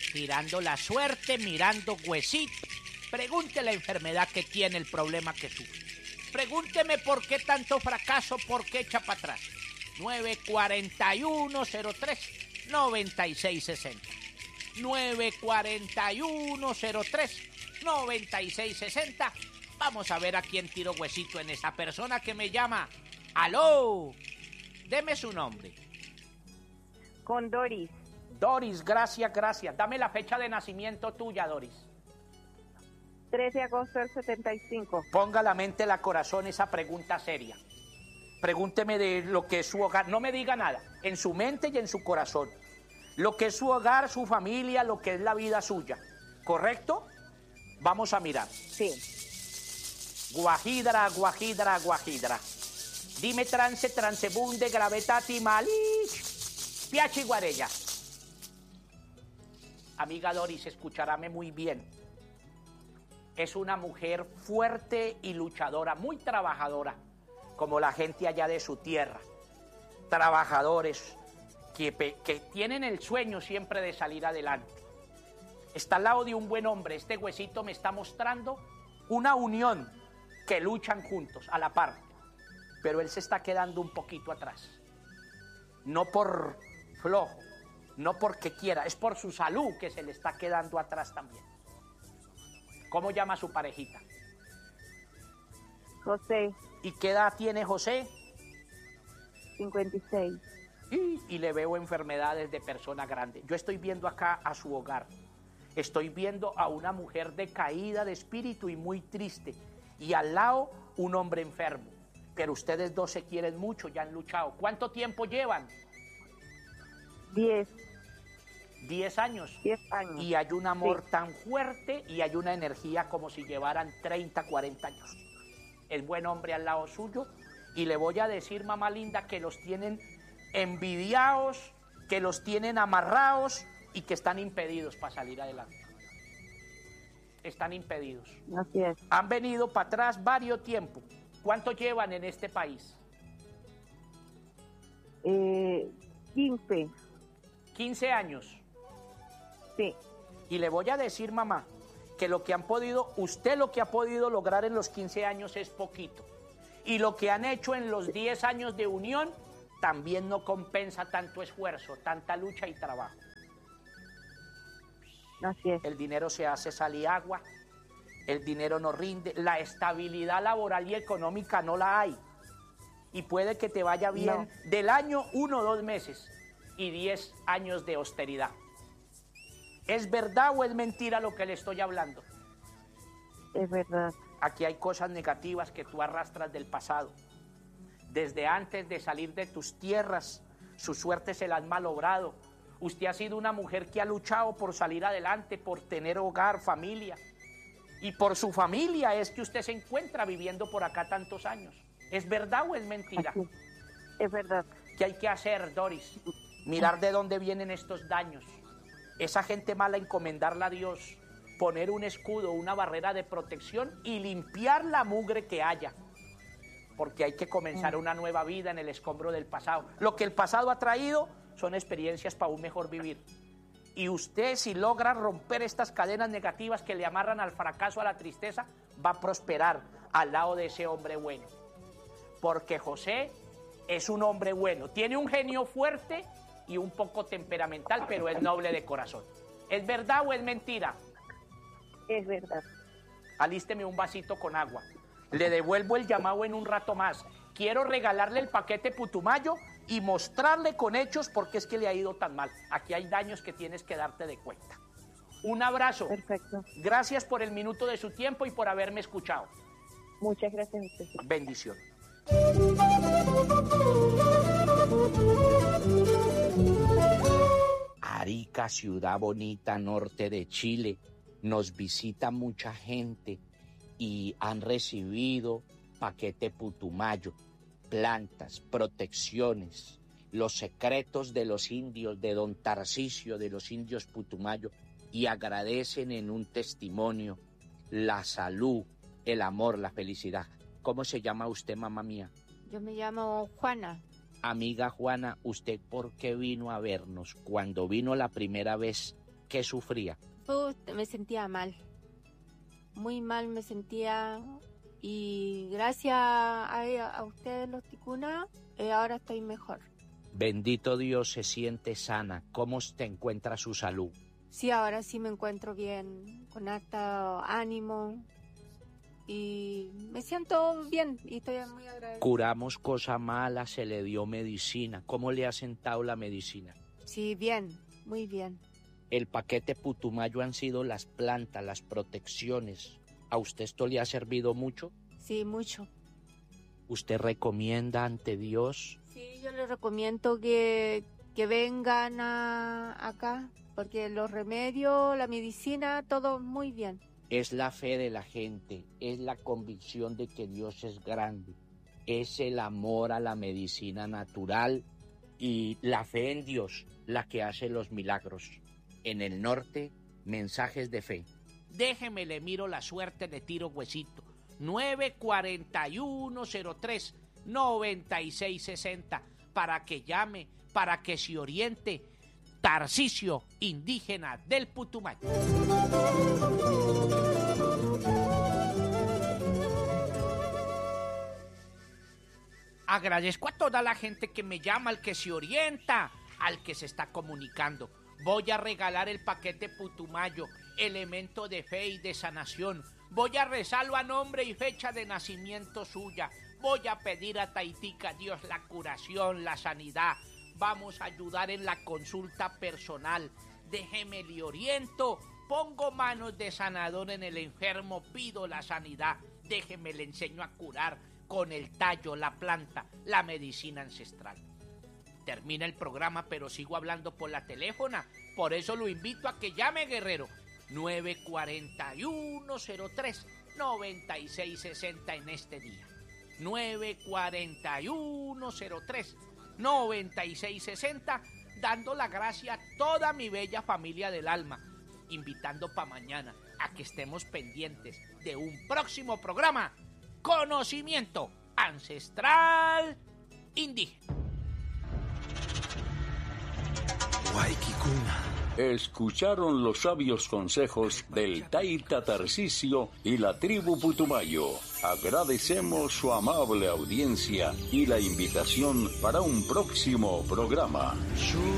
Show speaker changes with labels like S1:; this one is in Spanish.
S1: tirando la suerte, mirando huesito. Pregunte la enfermedad que tiene, el problema que sufre. Pregúnteme por qué tanto fracaso, por qué echa para atrás. 941-03-9660. 941-03-9660. Vamos a ver a quién tiro huesito en esa persona que me llama. ¡Aló! Deme su nombre.
S2: Con Doris.
S1: Doris, gracias. Dame la fecha de nacimiento tuya, Doris.
S2: 3 de agosto del 75.
S1: Ponga la mente, la corazón, esa pregunta seria. Pregúnteme de lo que es su hogar. No me diga nada. En su mente y en su corazón. Lo que es su hogar, su familia, lo que es la vida suya. ¿Correcto? Vamos a mirar.
S2: Sí.
S1: Guajidra. Dime transebunde, gravetati, malich, piachi guarella. Amiga Doris, escucharáme muy bien. Es una mujer fuerte y luchadora, muy trabajadora, como la gente allá de su tierra. Trabajadores que tienen el sueño siempre de salir adelante. Está al lado de un buen hombre. Este huesito me está mostrando una unión, que luchan juntos a la par. Pero él se está quedando un poquito atrás. No por flojo, no porque quiera, es por su salud que se le está quedando atrás también. ¿Cómo llama a su parejita?
S2: José.
S1: ¿Y qué edad tiene José?
S2: 56.
S1: Y le veo enfermedades de persona grande. Yo estoy viendo acá a su hogar. Estoy viendo a una mujer decaída de espíritu y muy triste. Y al lado un hombre enfermo. Pero ustedes dos se quieren mucho, ya han luchado. ¿Cuánto tiempo llevan?
S2: 10.
S1: 10 años.
S2: 10 años.
S1: Y hay un amor tan fuerte y hay una energía como si llevaran 30, 40 años. Es buen hombre al lado suyo. Y le voy a decir, mamá linda, que los tienen envidiados, que los tienen amarrados y que están impedidos para salir adelante. Están impedidos.
S2: Así es.
S1: Han venido para atrás varios tiempos. ¿Cuánto llevan en este país?
S2: 15.
S1: 15 años.
S2: Sí.
S1: Y le voy a decir, mamá, que lo que han podido, usted lo que ha podido lograr en los 15 años es poquito. Y lo que han hecho en los 10 años de unión también no compensa tanto esfuerzo, tanta lucha y trabajo.
S2: Así es.
S1: El dinero se hace sal y agua, el dinero no rinde, la estabilidad laboral y económica no la hay. Y puede que te vaya bien del año 1 o 2 meses y 10 años de austeridad. ¿Es verdad o es mentira lo que le estoy hablando?
S2: Es verdad.
S1: Aquí hay cosas negativas que tú arrastras del pasado. Desde antes de salir de tus tierras, su suerte se la han malogrado. Usted ha sido una mujer que ha luchado por salir adelante, por tener hogar, familia. Y por su familia es que usted se encuentra viviendo por acá tantos años. ¿Es verdad o es mentira?
S2: Así. Es verdad.
S1: ¿Qué hay que hacer, Doris? Mirar de dónde vienen estos daños. Esa gente mala, encomendarla a Dios. Poner un escudo, una barrera de protección y limpiar la mugre que haya. Porque hay que comenzar una nueva vida en el escombro del pasado. Lo que el pasado ha traído son experiencias para un mejor vivir. Y usted, si logra romper estas cadenas negativas que le amarran al fracaso, a la tristeza, va a prosperar al lado de ese hombre bueno. Porque José es un hombre bueno. Tiene un genio fuerte y un poco temperamental, pero es noble de corazón. ¿Es verdad o es mentira?
S2: Es verdad.
S1: Alísteme un vasito con agua. Le devuelvo el llamado en un rato más. Quiero regalarle el paquete Putumayo y mostrarle con hechos por qué es que le ha ido tan mal. Aquí hay daños que tienes que darte de cuenta. Un abrazo.
S2: Perfecto.
S1: Gracias por el minuto de su tiempo y por haberme escuchado.
S2: Muchas gracias a usted.
S1: Bendición. Arica, ciudad bonita, norte de Chile. Nos visita mucha gente y han recibido paquete Putumayo, plantas, protecciones, los secretos de los indios, de don Tarcisio, de los indios Putumayo, y agradecen en un testimonio la salud, el amor, la felicidad. ¿Cómo se llama usted, mamá mía?
S3: Yo me llamo Juana.
S1: Amiga Juana, ¿usted por qué vino a vernos? Cuando vino la primera vez, ¿Qué sufría?
S3: Me sentía mal. Muy mal me sentía. Y gracias a ustedes los ticunas, ahora estoy mejor.
S1: Bendito Dios, se siente sana. ¿Cómo te encuentra su salud?
S3: Sí, ahora sí me encuentro bien, con harto ánimo. Y me siento bien y estoy muy agradecida.
S1: Curamos cosa mala, se le dio medicina. ¿Cómo le ha sentado la medicina?
S3: Sí, bien, muy bien.
S1: El paquete Putumayo han sido las plantas, las protecciones. ¿A usted esto le ha servido mucho?
S3: Sí, mucho.
S1: ¿Usted recomienda ante Dios?
S3: Sí, yo les recomiendo que vengan acá, porque los remedios, la medicina, todo muy bien.
S1: Es la fe de la gente, es la convicción de que Dios es grande, es el amor a la medicina natural y la fe en Dios la que hace los milagros. En el norte, mensajes de fe. Déjeme, le miro la suerte, le tiro huesito. 94103-9660 para que llame, para que se oriente. Tarcisio, indígena del Putumayo. Agradezco a toda la gente que me llama, al que se orienta, al que se está comunicando. Voy a regalar el paquete Putumayo, elemento de fe y de sanación. Voy a rezarlo a nombre y fecha de nacimiento suya. Voy a pedir a Taitica Dios la curación, la sanidad. Vamos a ayudar en la consulta personal. Déjeme le oriento. Pongo manos de sanador en el enfermo, pido la sanidad. Déjeme le enseño a curar con el tallo, la planta, la medicina ancestral. Termina el programa, pero sigo hablando por la teléfona. Por eso lo invito a que llame, guerrero. 94103-9660 en este día. 94103-9660, dando la gracia a toda mi bella familia del alma, invitando para mañana a que estemos pendientes de un próximo programa, Conocimiento Ancestral Indígena.
S4: Guayquicuna. Escucharon los sabios consejos del Taita Tarcisio y la tribu Putumayo. Agradecemos su amable audiencia y la invitación para un próximo programa.